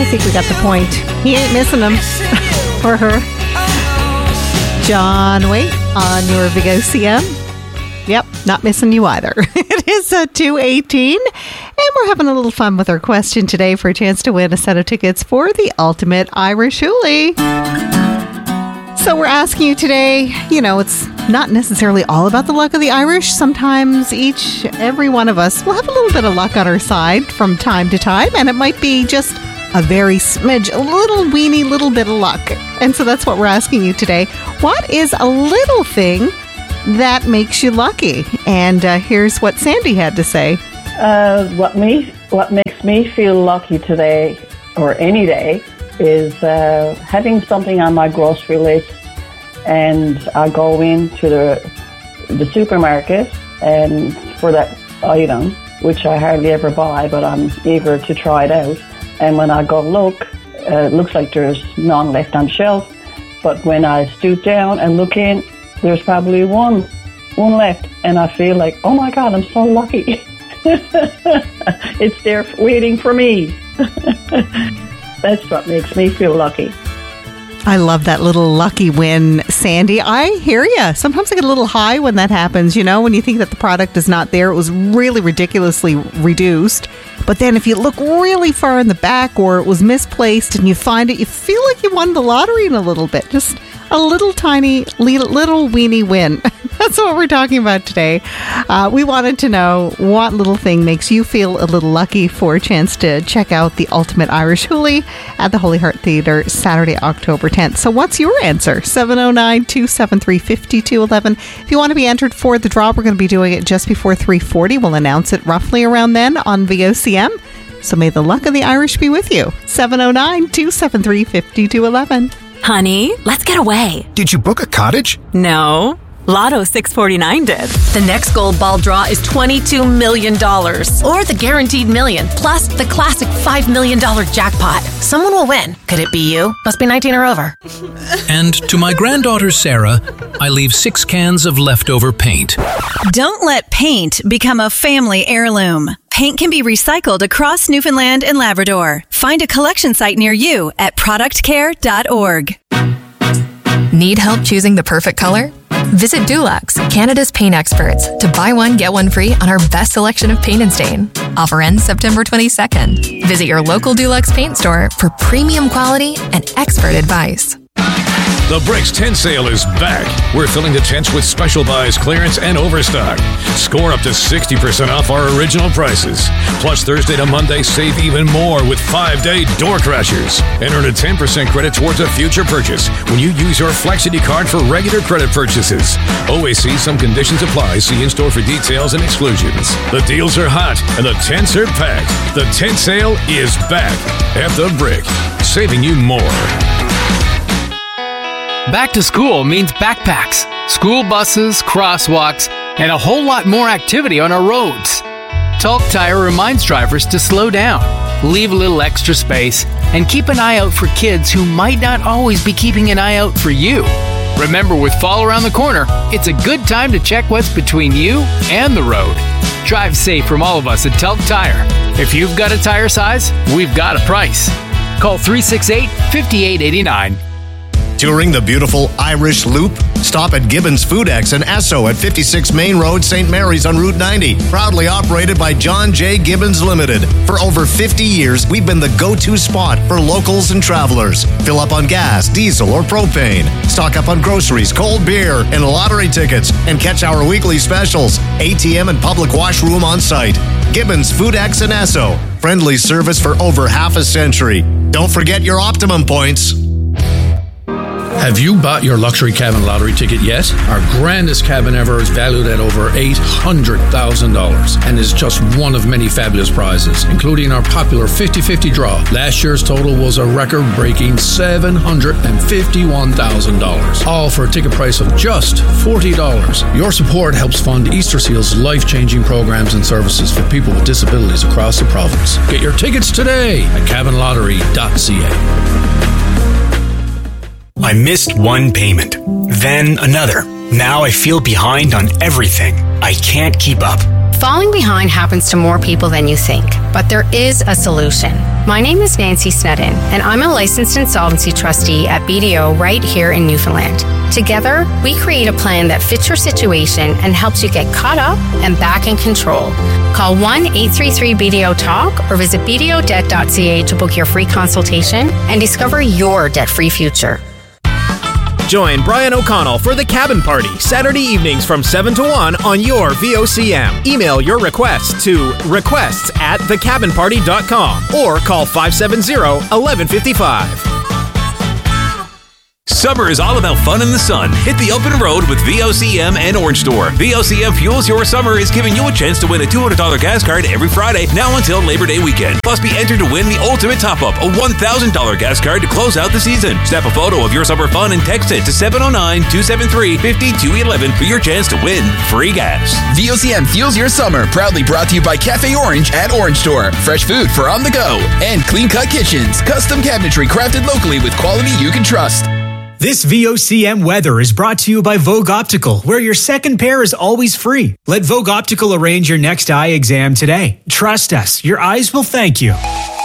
think we got the point. He ain't missing them. Or her. John Waite on your Vigo CM. Yep, not missing you either. It is 2:18, and we're having a little fun with our question today for a chance to win a set of tickets for the Ultimate Irish Hoolie. So we're asking you today, it's not necessarily all about the luck of the Irish. Sometimes every one of us will have a little bit of luck on our side from time to time, and it might be just a very smidge, a little bit of luck. And so that's what we're asking you today. What is a little thing that makes you lucky? And here's what Sandy had to say. What makes me feel lucky today or any day is having something on my grocery list, and I go into the supermarket and for that item, which I hardly ever buy, but I'm eager to try it out. And when I go look, it looks like there's none left on shelf. But when I stoop down and look in, there's probably one left. And I feel like, oh my God, I'm so lucky. It's there waiting for me. That's what makes me feel lucky. I love that little lucky win, Sandy. I hear you. Sometimes I get a little high when that happens, when you think that the product is not there. It was really ridiculously reduced. But then if you look really far in the back or it was misplaced and you find it, you feel like you won the lottery in a little bit. Just a little tiny, little weeny win. That's what we're talking about today. We wanted to know what little thing makes you feel a little lucky for a chance to check out the Ultimate Irish Hoolie at the Holy Heart Theatre Saturday, October 10th. So what's your answer? 709-273-5211. If you want to be entered for the draw, we're going to be doing it just before 3:40. We'll announce it roughly around then on VOCM. So may the luck of the Irish be with you. 709-273-5211. Honey, let's get away. Did you book a cottage? No. Lotto 649 did. The next gold ball draw is $22 million. Or the guaranteed million, plus the classic $5 million jackpot. Someone will win. Could it be you? Must be 19 or over. And to my granddaughter Sarah, I leave 6 cans of leftover paint. Don't let paint become a family heirloom. Paint can be recycled across Newfoundland and Labrador. Find a collection site near you at productcare.org. Need help choosing the perfect color? Visit Dulux, Canada's paint experts, to buy one, get one free on our best selection of paint and stain. Offer ends September 22nd. Visit your local Dulux paint store for premium quality and expert advice. The Bricks Tent Sale is back. We're filling the tents with special buys, clearance, and overstock. Score up to 60% off our original prices. Plus, Thursday to Monday, save even more with 5-day door crashers. And earn a 10% credit towards a future purchase when you use your Flexity card for regular credit purchases. Always see some conditions apply. See in-store for details and exclusions. The deals are hot and the tents are packed. The tent sale is back at the Brick, saving you more. Back to school means backpacks, school buses, crosswalks, and a whole lot more activity on our roads. Talk Tire reminds drivers to slow down, leave a little extra space, and keep an eye out for kids who might not always be keeping an eye out for you. Remember, with fall around the corner, it's a good time to check what's between you and the road. Drive safe from all of us at Talc Tire. If you've got a tire size, we've got a price. Call 368-5889. Touring the beautiful Irish Loop? Stop at Gibbons Food X and Esso at 56 Main Road, St. Mary's on Route 90. Proudly operated by John J. Gibbons Limited. For over 50 years, we've been the go-to spot for locals and travelers. Fill up on gas, diesel, or propane. Stock up on groceries, cold beer, and lottery tickets. And catch our weekly specials. ATM and public washroom on site. Gibbons Food X and Esso. Friendly service for over half a century. Don't forget your Optimum points. Have you bought your luxury cabin lottery ticket yet? Our grandest cabin ever is valued at over $800,000 and is just one of many fabulous prizes, including our popular 50-50 draw. Last year's total was a record-breaking $751,000, all for a ticket price of just $40. Your support helps fund Easter Seal's life-changing programs and services for people with disabilities across the province. Get your tickets today at cabinlottery.ca. I missed one payment, then another. Now I feel behind on everything. I can't keep up. Falling behind happens to more people than you think, but there is a solution. My name is Nancy Snedden, and I'm a licensed insolvency trustee at BDO right here in Newfoundland. Together, we create a plan that fits your situation and helps you get caught up and back in control. Call 1-833-BDO-TALK or visit bdodebt.ca to book your free consultation and discover your debt-free future. Join Brian O'Connell for The Cabin Party, Saturday evenings from 7 to 1 on your VOCM. Email your requests to requests@thecabinparty.com or call 570-1155. Summer is all about fun in the sun. Hit the open road with VOCM and Orange Store. VOCM Fuels Your Summer is giving you a chance to win a $200 gas card every Friday, now until Labor Day weekend. Plus, be entered to win the ultimate top-up, a $1,000 gas card to close out the season. Snap a photo of your summer fun and text it to 709-273-5211 for your chance to win free gas. VOCM Fuels Your Summer, proudly brought to you by Cafe Orange at Orange Store. Fresh food for on the go. And Clean Cut Kitchens, custom cabinetry crafted locally with quality you can trust. This VOCM weather is brought to you by Vogue Optical, where your second pair is always free. Let Vogue Optical arrange your next eye exam today. Trust us, your eyes will thank you.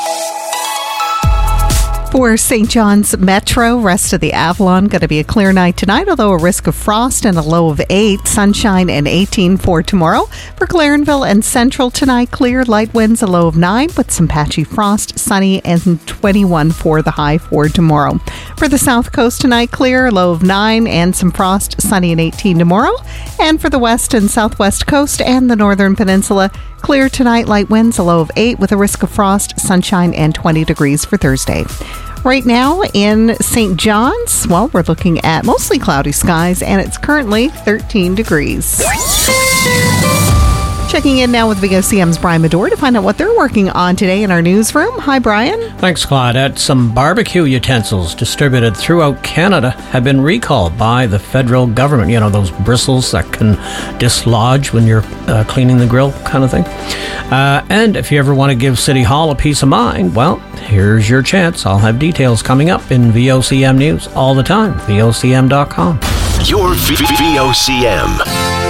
For St. John's Metro, rest of the Avalon, going to be a clear night tonight, although a risk of frost and a low of 8, sunshine and 18 for tomorrow. For Clarenville and Central tonight, clear, light winds, a low of 9 with some patchy frost, sunny and 21 for the high for tomorrow. For the South Coast tonight, clear, low of 9 and some frost, sunny and 18 tomorrow. And for the West and Southwest Coast and the Northern Peninsula, clear tonight, light winds, a low of 8 with a risk of frost, sunshine and 20 degrees for Thursday. Right now in St. John's, well, we're looking at mostly cloudy skies, and it's currently 13 degrees. Checking in now with VOCM's Brian Medore to find out what they're working on today in our newsroom. Hi, Brian. Thanks, Claudette. Some barbecue utensils distributed throughout Canada have been recalled by the federal government. You know, those bristles that can dislodge when you're cleaning the grill kind of thing. And if you ever want to give City Hall a peace of mind, well, here's your chance. I'll have details coming up in VOCM News all the time. VOCM.com. Your VOCM.